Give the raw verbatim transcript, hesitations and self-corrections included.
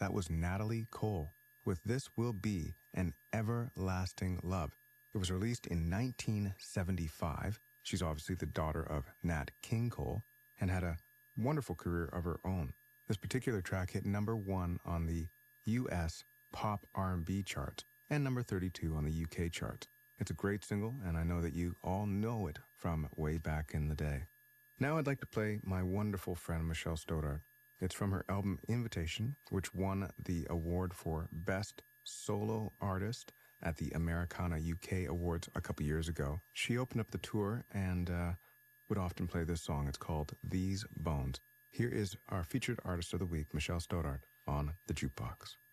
That was Natalie Cole with This Will Be an Everlasting Love. It was released in nineteen seventy-five. She's obviously the daughter of Nat King Cole and had a wonderful career of her own. This particular track hit number one on the U S pop R and B charts and number thirty-two on the U K charts. It's a great single, and I know that you all know it from way back in the day. Now I'd like to play my wonderful friend Michelle Stoddart. It's from her album Invitation, which won the award for Best Solo Artist at the Americana U K Awards a couple years ago. She opened up the tour and uh, would often play this song. It's called These Bones. Here is our featured artist of the week, Michelle Stoddart, on The Jukebox.